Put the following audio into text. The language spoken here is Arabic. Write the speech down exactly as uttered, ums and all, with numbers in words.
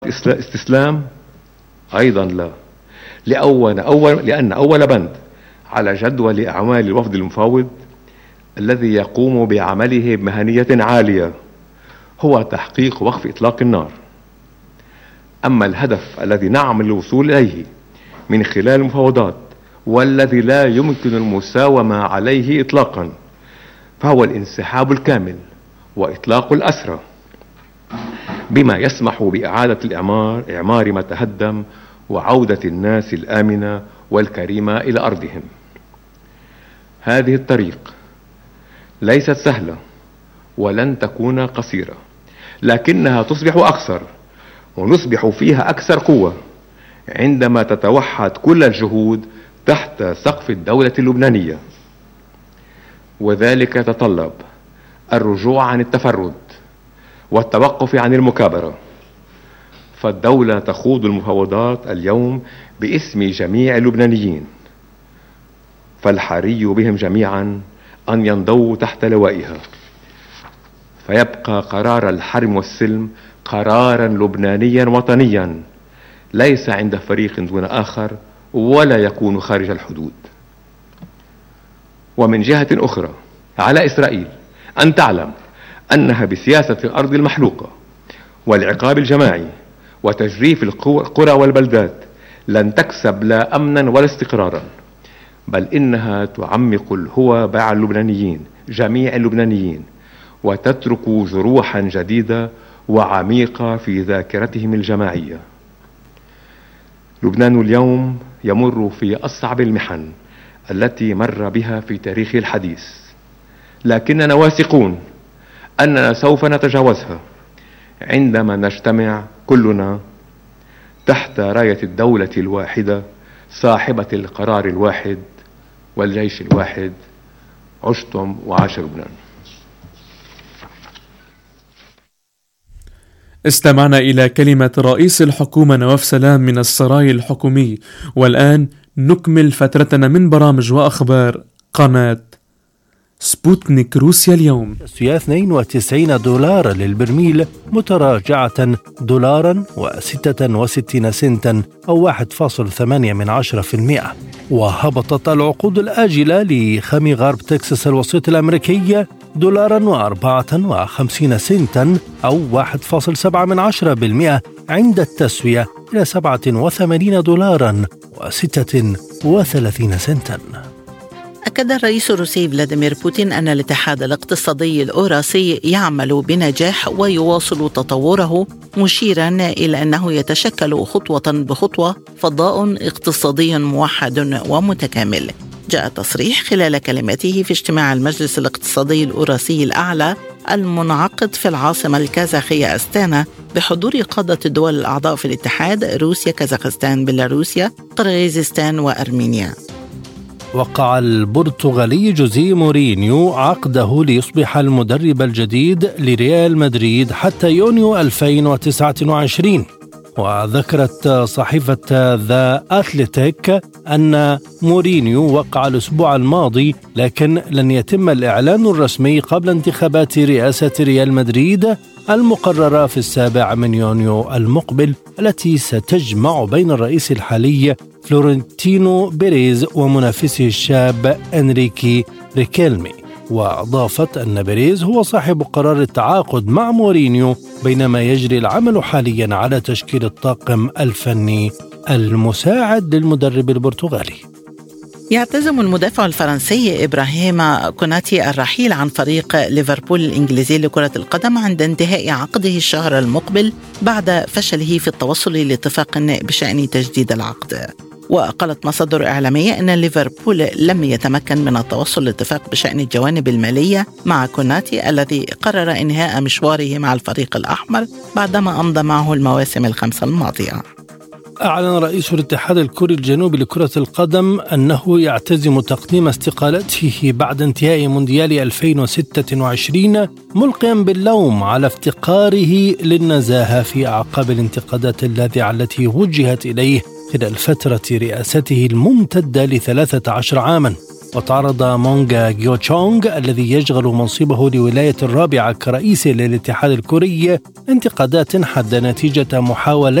استسلام؟ أيضا لا، لأول أول لأن أول بند على جدول أعمال الوفد المفاوض الذي يقوم بعمله بمهنية عالية هو تحقيق وقف إطلاق النار. أما الهدف الذي نعمل الوصول إليه من خلال المفاوضات والذي لا يمكن المساومة عليه إطلاقا فهو الانسحاب الكامل وإطلاق الأسرى، بما يسمح بإعادة الإعمار إعمار ما تهدم وعودة الناس الآمنة والكريمة إلى أرضهم. هذه الطريق ليست سهلة ولن تكون قصيرة، لكنها تصبح أقصر ونصبح فيها أكثر قوة عندما تتوحد كل الجهود تحت سقف الدولة اللبنانية، وذلك يتطلب الرجوع عن التفرد والتوقف عن المكابرة. فالدولة تخوض المفاوضات اليوم باسم جميع اللبنانيين، فالحري بهم جميعا أن ينضووا تحت لوائها، فيبقى قرار الحرم والسلم قرارا لبنانيا وطنيا ليس عند فريق دون آخر ولا يكون خارج الحدود. ومن جهة أخرى على إسرائيل أن تعلم أنها بسياسة الأرض المحلوقة والعقاب الجماعي وتجريف القرى والبلدات لن تكسب لا أمنا ولا استقرارا، بل إنها تعمق الهوى باع اللبنانيين جميع اللبنانيين وتترك جروحا جديدة وعميقة في ذاكرتهم الجماعية. لبنان اليوم يمر في أصعب المحن التي مر بها في تاريخه الحديث، لكننا واثقون أننا سوف نتجاوزها عندما نجتمع كلنا تحت راية الدولة الواحدة صاحبة القرار الواحد والجيش الواحد. عشتم وعاش لبنان. استمعنا إلى كلمة رئيس الحكومة نواف سلام من السراي الحكومي، والآن نكمل فترتنا من برامج وأخبار قناة سبوتنيك روسيا اليوم. تسوية اثنين وتسعين دولار للبرميل متراجعة دولارا وستة وستين سنتا أو واحد فاصل ثمانية من عشرة في المئة. وهبطت العقود الآجلة لخام غرب تكساس الوسيط الأمريكية دولارا وأربعة وخمسين سنتا أو واحد فاصل سبعة من عشرة بالمئة عند التسوية إلى سبعة وثمانين دولارا وستة وثلاثين سنتا. أكد الرئيس الروسي فلاديمير بوتين أن الاتحاد الاقتصادي الأوراسي يعمل بنجاح ويواصل تطوره، مشيرا إلى أنه يتشكل خطوة بخطوة فضاء اقتصادي موحد ومتكامل. جاء التصريح خلال كلمته في اجتماع المجلس الاقتصادي الأوراسي الأعلى المنعقد في العاصمة الكازاخية أستانا بحضور قادة الدول الأعضاء في الاتحاد: روسيا، كازاخستان، بيلاروسيا، قرغيزستان وأرمينيا. وقع البرتغالي جوزيه مورينيو عقده ليصبح المدرب الجديد لريال مدريد حتى يونيو ألفين وتسعة وعشرين. وذكرت صحيفة ذا أثليتيك أن مورينيو وقع الأسبوع الماضي، لكن لن يتم الإعلان الرسمي قبل انتخابات رئاسة ريال مدريد المقررة في السابع من يونيو المقبل، التي ستجمع بين الرئيس الحالي فلورنتينو بيريز ومنافسه الشاب إنريكي ريكيلمي. وأضافت أن بيريز هو صاحب قرار التعاقد مع مورينيو، بينما يجري العمل حاليا على تشكيل الطاقم الفني المساعد للمدرب البرتغالي. يعتزم المدافع الفرنسي إبراهيم كوناتي الرحيل عن فريق ليفربول الإنجليزي لكرة القدم عند انتهاء عقده الشهر المقبل بعد فشله في التوصل لاتفاق بشأن تجديد العقد. وقالت مصادر إعلامية أن ليفربول لم يتمكن من التوصل لاتفاق بشأن الجوانب المالية مع كوناتي الذي قرر إنهاء مشواره مع الفريق الأحمر بعدما أمضى معه المواسم الخمسة الماضية. أعلن رئيس الاتحاد الكوري الجنوبي لكرة القدم أنه يعتزم تقديم استقالته بعد انتهاء مونديال ألفين وستة وعشرين، ملقيا باللوم على افتقاره للنزاهة في أعقاب الانتقادات اللاذعة التي وجهت إليه خلال فترة رئاسته الممتدة لثلاثة عشر عاما. وتعرض مونغا جيو تشونغ الذي يشغل منصبه لولاية الرابعة كرئيس للاتحاد الكوري انتقادات حادة نتيجة محاولة